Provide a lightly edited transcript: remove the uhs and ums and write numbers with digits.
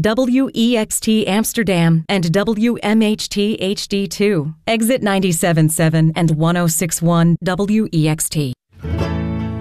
WEXT Amsterdam, and WMHT HD2. Exit 97.7 and 106.1 WEXT.